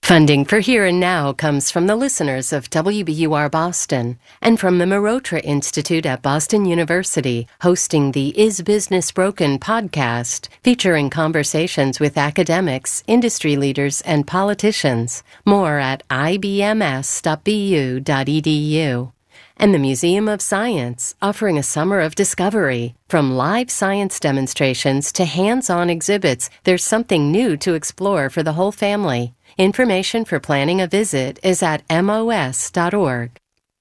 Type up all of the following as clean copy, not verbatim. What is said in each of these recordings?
Funding for Here and Now comes from the listeners of WBUR Boston and from the Marotra Institute at Boston University, hosting the Is Business Broken podcast, featuring conversations with academics, industry leaders, and politicians. More at ibms.bu.edu. And the Museum of Science, offering a summer of discovery. From live science demonstrations to hands-on exhibits, there's something new to explore for the whole family. Information for planning a visit is at mos.org.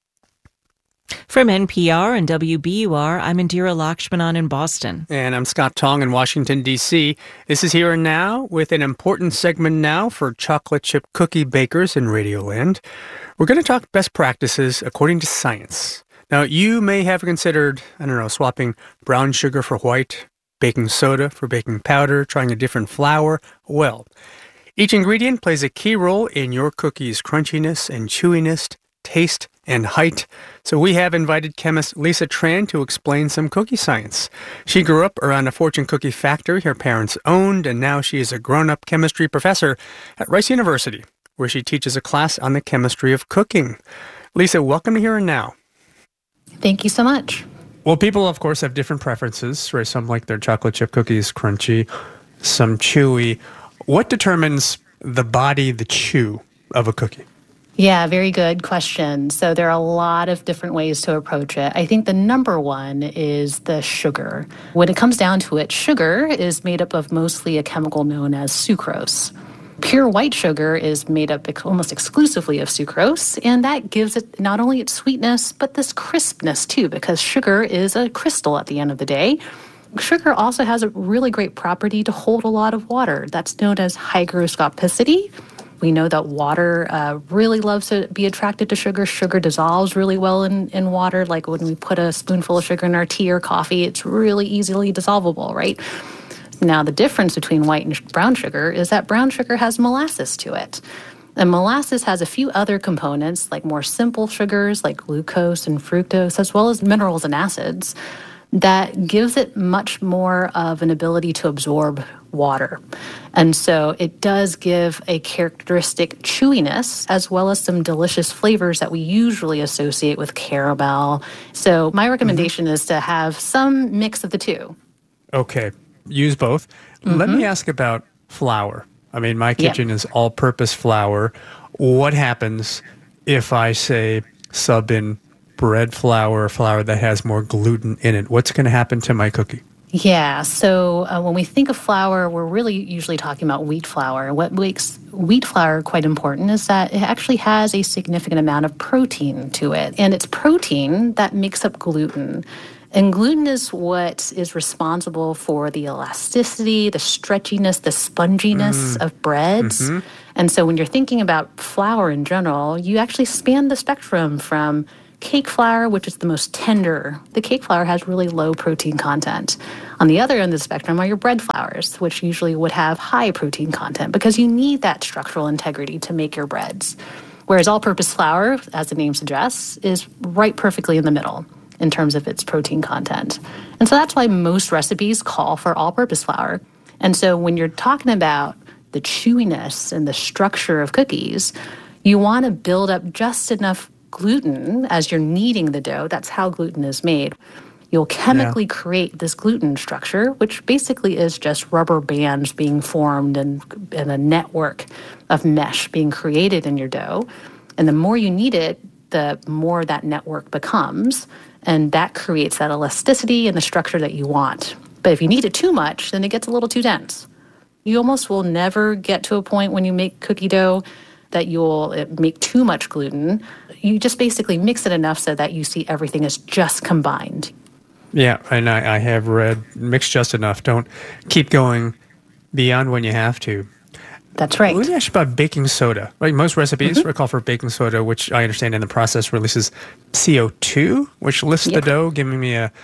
From NPR and WBUR, I'm Indira Lakshmanan in Boston. And I'm Scott Tong in Washington, D.C. This is Here and Now with an important segment now for chocolate chip cookie bakers in Radioland. We're going to talk best practices according to science. Now, you may have considered, swapping brown sugar for white, baking soda for baking powder, trying a different flour. Well, each ingredient plays a key role in your cookie's crunchiness and chewiness, taste, and height. So we have invited chemist Lisa Tran to explain some cookie science. She grew up around a fortune cookie factory her parents owned, and now she is a grown-up chemistry professor at Rice University, where she teaches a class on the chemistry of cooking. Lisa, welcome to Here and Now. Thank you so much. Well, people, of course, have different preferences, right? Some like their chocolate chip cookies crunchy, some chewy. What determines the body, the chew of a cookie? Yeah, very good question. So there are a lot of different ways to approach it. I think the number one is the sugar. When it comes down to it, sugar is made up of mostly a chemical known as sucrose. Pure white sugar is made up almost exclusively of sucrose, and that gives it not only its sweetness, but this crispness too, because sugar is a crystal at the end of the day. Sugar also has a really great property to hold a lot of water. That's known as hygroscopicity. We know that water really loves to be attracted to sugar. Sugar dissolves really well in water. Like when we put a spoonful of sugar in our tea or coffee, it's really easily dissolvable, right? Now, the difference between white and brown sugar is that brown sugar has molasses to it. And molasses has a few other components, like more simple sugars like glucose and fructose, as well as minerals and acids, that gives it much more of an ability to absorb water. And so it does give a characteristic chewiness as well as some delicious flavors that we usually associate with caramel. So my recommendation is to have some mix of the two. Okay, use both. Let me ask about flour. I mean, my kitchen is all-purpose flour. What happens if I, say, sub in bread flour that has more gluten in it? What's going to happen to my cookie? Yeah, so when we think of flour, we're really usually talking about wheat flour. What makes wheat flour quite important is that it actually has a significant amount of protein to it. And it's protein that makes up gluten. And gluten is what is responsible for the elasticity, the stretchiness, the sponginess of breads. And so when you're thinking about flour in general, you actually span the spectrum from cake flour, which is the most tender. The cake flour has really low protein content. On the other end of the spectrum are your bread flours, which usually would have high protein content because you need that structural integrity to make your breads. Whereas all-purpose flour, as the name suggests, is right perfectly in the middle in terms of its protein content. And so that's why most recipes call for all-purpose flour. And so when you're talking about the chewiness and the structure of cookies, you want to build up just enough gluten as you're kneading the dough. That's how gluten is made. You'll chemically create this gluten structure, which basically is just rubber bands being formed and a network of mesh being created in your dough. And the more you knead it, the more that network becomes, and that creates that elasticity and the structure that you want. But if you knead it too much, then it gets a little too dense. You almost will never get to a point when you make cookie dough that you'll make too much gluten. You just basically mix it enough so that you see everything is just combined. Yeah, and I have read mix just enough. Don't keep going beyond when you have to. That's right. Let me ask you about baking soda. Like most recipes call for baking soda, which I understand in the process releases CO2, which lifts the dough, giving me a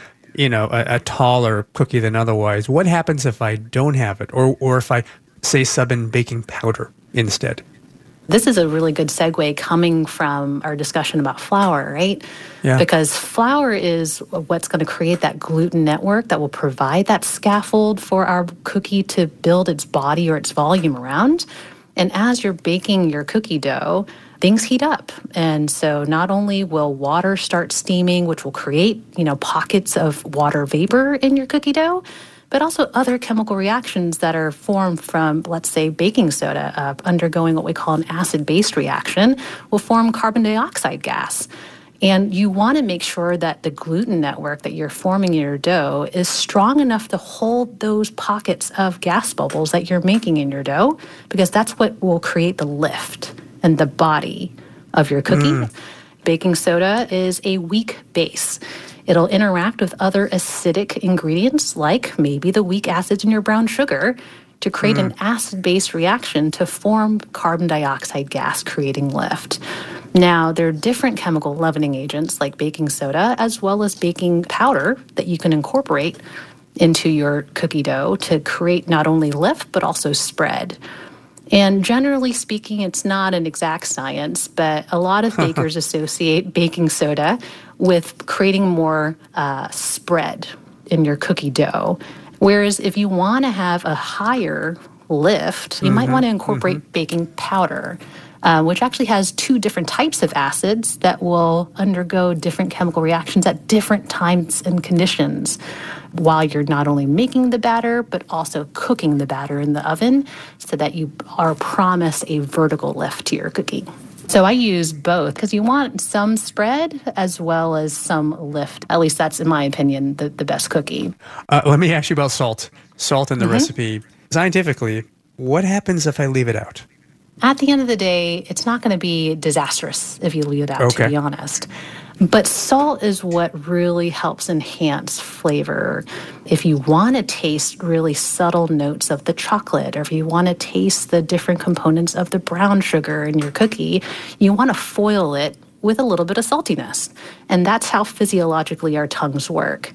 taller cookie than otherwise. What happens if I don't have it, or if I say sub in baking powder instead? This is a really good segue coming from our discussion about flour, right? Yeah. Because flour is what's going to create that gluten network that will provide that scaffold for our cookie to build its body or its volume around. And as you're baking your cookie dough, things heat up. And so not only will water start steaming, which will create, pockets of water vapor in your cookie dough, but also other chemical reactions that are formed from, let's say, baking soda undergoing what we call an acid-base reaction will form carbon dioxide gas. And you want to make sure that the gluten network that you're forming in your dough is strong enough to hold those pockets of gas bubbles that you're making in your dough, because that's what will create the lift and the body of your cookie. Baking soda is a weak base. It'll interact with other acidic ingredients, like maybe the weak acids in your brown sugar, to create an acid-base reaction to form carbon dioxide gas, creating lift. Now, there are different chemical leavening agents like baking soda, as well as baking powder that you can incorporate into your cookie dough to create not only lift, but also spread. And generally speaking, it's not an exact science, but a lot of bakers associate baking soda with creating more spread in your cookie dough. Whereas if you want to have a higher lift, you might want to incorporate baking powder, which actually has two different types of acids that will undergo different chemical reactions at different times and conditions while you're not only making the batter, but also cooking the batter in the oven so that you are promised a vertical lift to your cookie. So I use both because you want some spread as well as some lift. At least that's, in my opinion, the best cookie. Let me ask you about salt. Salt in the recipe. Scientifically, what happens if I leave it out? At the end of the day, it's not going to be disastrous if you leave it out, to be honest. But salt is what really helps enhance flavor. If you want to taste really subtle notes of the chocolate, or if you want to taste the different components of the brown sugar in your cookie, you want to foil it with a little bit of saltiness. And that's how physiologically our tongues work.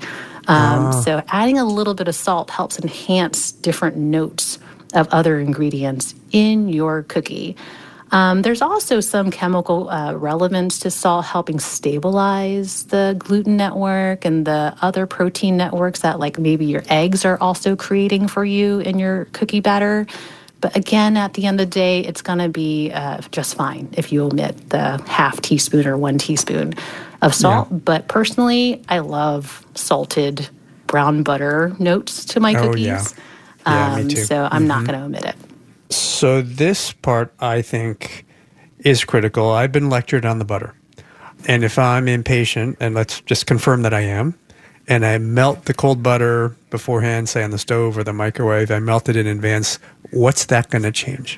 So adding a little bit of salt helps enhance different notes of other ingredients in your cookie. There's also some chemical relevance to salt helping stabilize the gluten network and the other protein networks that like maybe your eggs are also creating for you in your cookie batter. But again, at the end of the day, it's going to be just fine if you omit the half teaspoon or 1 teaspoon of salt. Yeah. But personally, I love salted brown butter notes to my cookies. Me too. So I'm not going to omit it. So this part, I think, is critical. I've been lectured on the butter. And if I'm impatient, and let's just confirm that I am, and I melt the cold butter beforehand, say on the stove or the microwave, I melt it in advance, what's that going to change?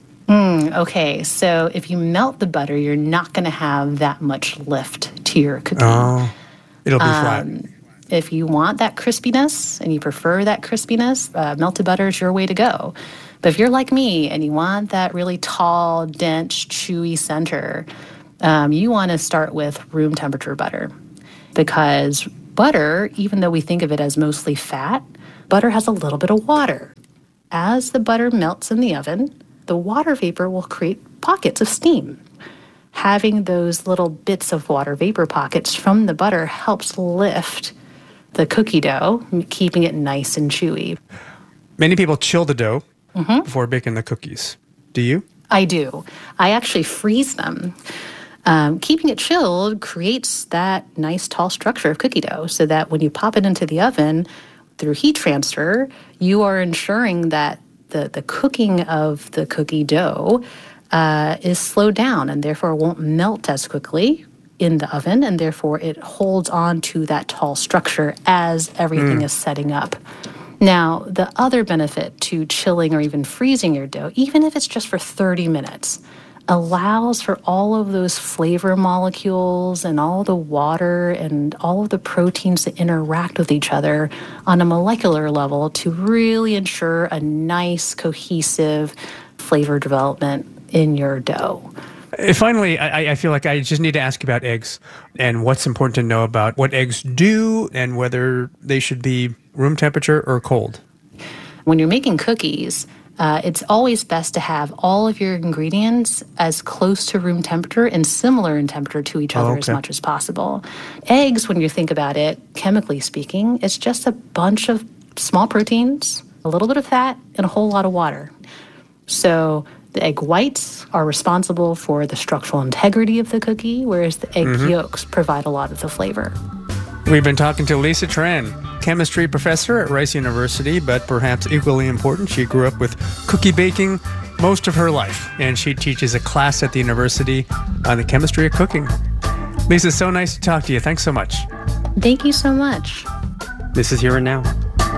Okay, so if you melt the butter, you're not going to have that much lift to your cookie. Oh, it'll be flat. If you want that crispiness and you prefer that crispiness, melted butter is your way to go. But if you're like me and you want that really tall, dense, chewy center, you want to start with room temperature butter. Because butter, even though we think of it as mostly fat, butter has a little bit of water. As the butter melts in the oven, the water vapor will create pockets of steam. Having those little bits of water vapor pockets from the butter helps lift the cookie dough, keeping it nice and chewy. Many people chill the dough before baking the cookies. Do you? I do. I actually freeze them. Keeping it chilled creates that nice tall structure of cookie dough so that when you pop it into the oven through heat transfer, you are ensuring that the cooking of the cookie dough is slowed down and therefore won't melt as quickly in the oven, and therefore it holds on to that tall structure as everything is setting up. Now, the other benefit to chilling or even freezing your dough, even if it's just for 30 minutes, allows for all of those flavor molecules and all the water and all of the proteins to interact with each other on a molecular level to really ensure a nice, cohesive flavor development in your dough. Finally, I feel like I just need to ask you about eggs and what's important to know about what eggs do and whether they should be room temperature or cold. When you're making cookies, it's always best to have all of your ingredients as close to room temperature and similar in temperature to each other as much as possible. Eggs, when you think about it, chemically speaking, it's just a bunch of small proteins, a little bit of fat, and a whole lot of water. So The egg whites are responsible for the structural integrity of the cookie, whereas the egg yolks provide a lot of the flavor. We've been talking to Lisa Tran, chemistry professor at Rice University, but perhaps equally important, she grew up with cookie baking most of her life, and she teaches a class at the university on the chemistry of cooking. Lisa, so nice to talk to you. Thanks so much. Thank you so much. This is Here and Now.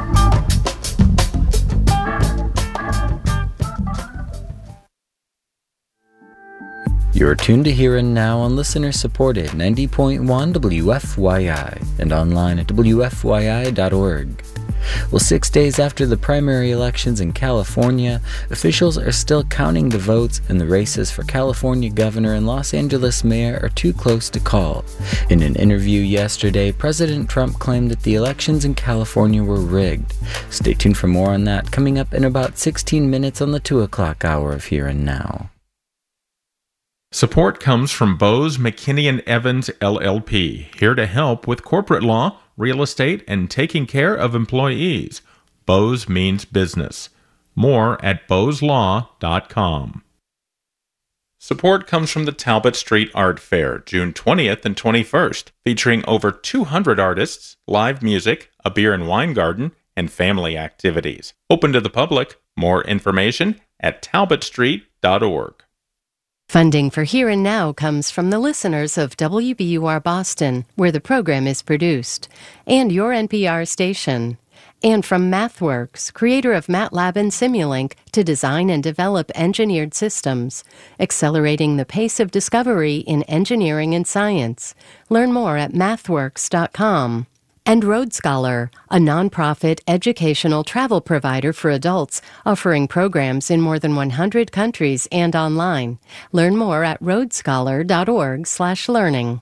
You're tuned to Here and Now on listener-supported 90.1 WFYI and online at WFYI.org. Well, 6 days after the primary elections in California, officials are still counting the votes, and the races for California governor and Los Angeles mayor are too close to call. In an interview yesterday, President Trump claimed that the elections in California were rigged. Stay tuned for more on that coming up in about 16 minutes on the 2 o'clock hour of Here and Now. Support comes from Bose McKinney & Evans, LLP, here to help with corporate law, real estate, and taking care of employees. Bose means business. More at boselaw.com. Support comes from the Talbot Street Art Fair, June 20th and 21st, featuring over 200 artists, live music, a beer and wine garden, and family activities. Open to the public. More information at talbotstreet.org. Funding for Here and Now comes from the listeners of WBUR Boston, where the program is produced, and your NPR station. And from MathWorks, creator of MATLAB and Simulink, to design and develop engineered systems, accelerating the pace of discovery in engineering and science. Learn more at mathworks.com. And Road Scholar, a nonprofit educational travel provider for adults offering programs in more than 100 countries and online. Learn more at roadscholar.org/learning.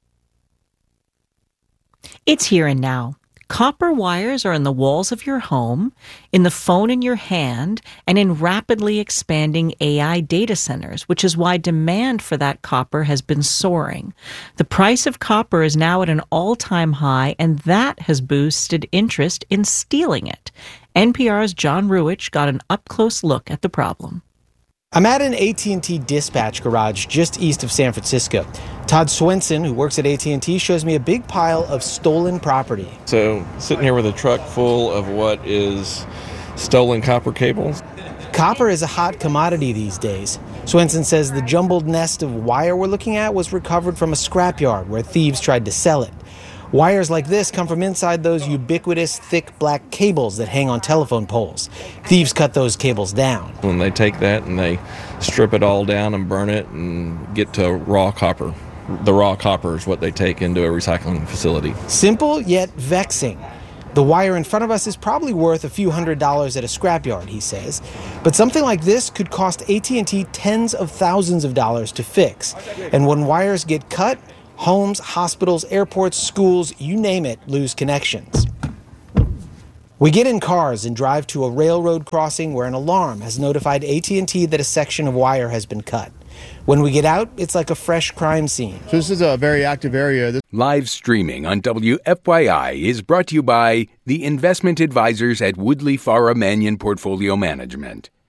It's Here and Now. Copper wires are in the walls of your home, in the phone in your hand, and in rapidly expanding AI data centers, which is why demand for that copper has been soaring. The price of copper is now at an all-time high, and that has boosted interest in stealing it. NPR's John Ruwitch got an up-close look at the problem. I'm at an AT&T dispatch garage just east of San Francisco. Todd Swenson, who works at AT&T, shows me a big pile of stolen property. So, sitting here with a truck full of what is stolen copper cables. Copper is a hot commodity these days. Swenson says the jumbled nest of wire we're looking at was recovered from a scrapyard where thieves tried to sell it. Wires like this come from inside those ubiquitous thick black cables that hang on telephone poles. Thieves cut those cables down. When they take that and they strip it all down and burn it and get to raw copper. The raw copper is what they take into a recycling facility. Simple yet vexing. The wire in front of us is probably worth a few $100s at a scrapyard, he says. But something like this could cost AT&T tens of thousands of dollars to fix. And when wires get cut, homes, hospitals, airports, schools, you name it, lose connections. We get in cars and drive to a railroad crossing where an alarm has notified AT&T that a section of wire has been cut. When we get out, it's like a fresh crime scene. So this is a very active area. Live streaming on WFYI is brought to you by the investment advisors at Woodley Farah Mannion Portfolio Management.